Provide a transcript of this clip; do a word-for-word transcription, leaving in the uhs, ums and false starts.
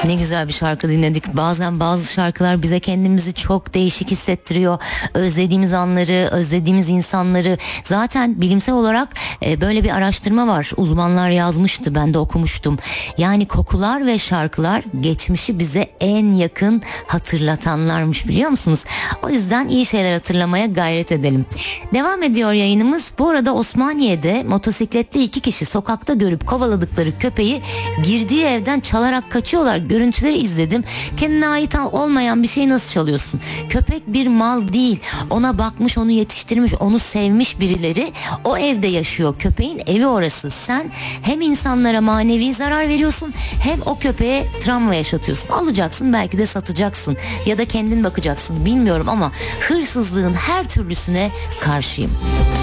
Ne güzel bir şarkı dinledik. Bazen bazı şarkılar bize kendimizi çok değişik hissettiriyor. Özlediğimiz anları, özlediğimiz insanları. Zaten bilimsel olarak e, böyle bir araştırma var. Uzmanlar yazmıştı, ben de okumuştum. Yani kokular ve şarkılar geçmişi bize en yakın hatırlatanlarmış, biliyor musunuz? O yüzden iyi şeyler hatırlamaya gayret edelim. Devam ediyor yayınımız. Bu arada Osmaniye'de motosikletli iki kişi sokakta görüp kovaladıkları köpeği girdiği evden çalarak kaçıyorlar. Görüntüleri izledim. Kendine ait olmayan bir şeyi nasıl çalıyorsun? Köpek bir mal değil. Ona bakmış, onu yetiştirmiş, onu sevmiş birileri. O evde yaşıyor. Köpeğin evi orası. Sen hem insanlara manevi zarar veriyorsun, hem o köpeğe travma yaşatıyorsun. Alacaksın, belki de satacaksın ya da kendin bakacaksın, bilmiyorum, ama hırsızlığın her türlüsüne karşıyım.